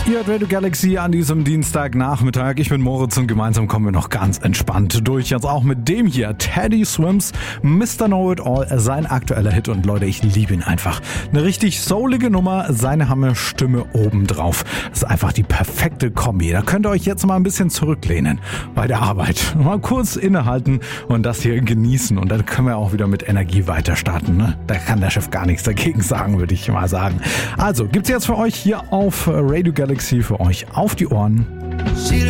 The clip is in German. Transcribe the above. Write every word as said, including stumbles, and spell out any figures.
Ihr hört Radio Galaxy an diesem Dienstagnachmittag. Ich bin Moritz und gemeinsam kommen wir noch ganz entspannt durch. Jetzt auch mit dem hier, Teddy Swims, Mister Know It All, sein aktueller Hit. Und Leute, ich liebe ihn einfach. Eine richtig soulige Nummer, seine Hammerstimme obendrauf. Das ist einfach die perfekte Kombi. Da könnt ihr euch jetzt mal ein bisschen zurücklehnen bei der Arbeit. Mal kurz innehalten und das hier genießen. Und dann können wir auch wieder mit Energie weiter starten. Ne? Da kann der Chef gar nichts dagegen sagen, würde ich mal sagen. Also, gibt's jetzt für euch hier auf Radio Galaxy für euch auf die Ohren.